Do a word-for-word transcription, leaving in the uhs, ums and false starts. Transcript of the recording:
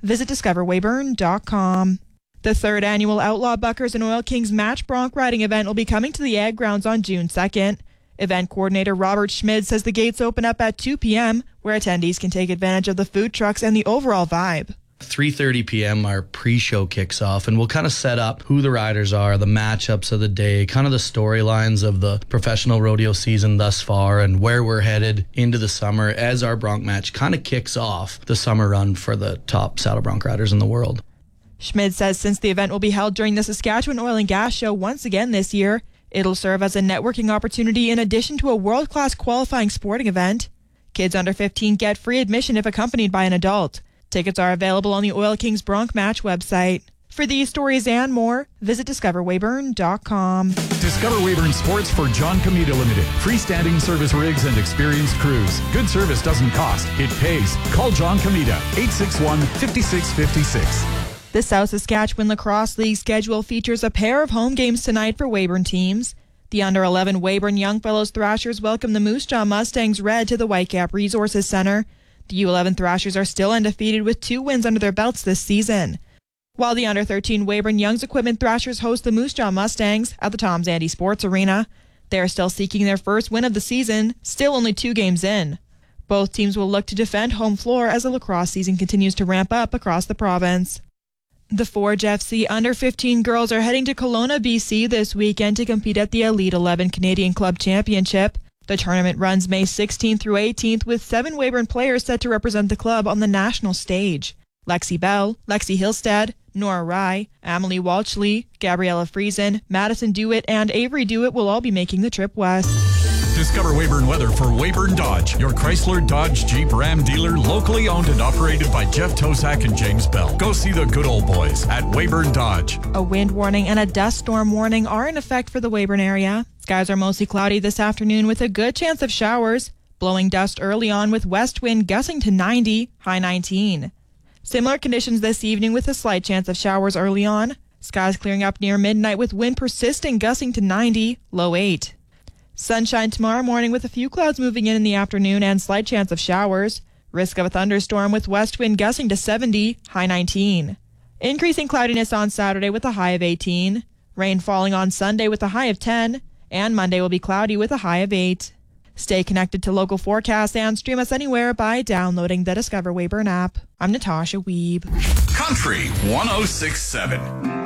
Visit discover weyburn dot com. The third annual Outlaw Buckers and Oil Kings Match Bronc Riding event will be coming to the Ag Grounds on June second. Event coordinator Robert Schmid says the gates open up at two p.m., where attendees can take advantage of the food trucks and the overall vibe. three thirty p.m. our pre-show kicks off, and we'll kind of set up who the riders are, the matchups of the day, kind of the storylines of the professional rodeo season thus far, and where we're headed into the summer as our bronc match kind of kicks off the summer run for the top saddle bronc riders in the world. Schmid says since the event will be held during the Saskatchewan Oil and Gas Show once again this year, it'll serve as a networking opportunity in addition to a world-class qualifying sporting event. Kids under fifteen get free admission if accompanied by an adult. Tickets are available on the Oil Kings Bronc Match website. For these stories and more, visit discover weyburn dot com. Discover Weyburn Sports for John Comita Limited. Freestanding service rigs and experienced crews. Good service doesn't cost, it pays. Call John Comita, eight six one, five six five six. The South Saskatchewan Lacrosse League schedule features a pair of home games tonight for Weyburn teams. The under eleven Weyburn Youngfellows Thrashers welcome the Moose Jaw Mustangs Red to the Whitecap Resources Center. The U eleven Thrashers are still undefeated with two wins under their belts this season. While the under thirteen Weyburn Young's Equipment Thrashers host the Moose Jaw Mustangs at the Tom Zandy Sports Arena. They are still seeking their first win of the season, still only two games in. Both teams will look to defend home floor as the lacrosse season continues to ramp up across the province. The Forge F C under fifteen girls are heading to Kelowna, B C this weekend to compete at the Elite eleven Canadian Club Championship. The tournament runs May sixteenth through eighteenth with seven Weyburn players set to represent the club on the national stage. Lexi Bell, Lexi Hillstead, Nora Rye, Amelie Walchley, Gabriella Friesen, Madison Dewitt, and Avery Dewitt will all be making the trip west. Discover Weyburn weather for Weyburn Dodge, your Chrysler, Dodge, Jeep, Ram dealer, locally owned and operated by Jeff Tosak and James Bell. Go see the good old boys at Weyburn Dodge. A wind warning and a dust storm warning are in effect for the Weyburn area. Skies are mostly cloudy this afternoon with a good chance of showers. Blowing dust early on with west wind gusting to ninety, high nineteen. Similar conditions this evening with a slight chance of showers early on. Skies clearing up near midnight with wind persisting gusting to ninety, low eight. Sunshine tomorrow morning with a few clouds moving in in the afternoon and slight chance of showers. Risk of a thunderstorm with west wind gusting to seventy, high nineteen. Increasing cloudiness on Saturday with a high of eighteen. Rain falling on Sunday with a high of ten. And Monday will be cloudy with a high of eight. Stay connected to local forecasts and stream us anywhere by downloading the Discover Weyburn app. I'm Natasha Weeb. Country one oh six point seven.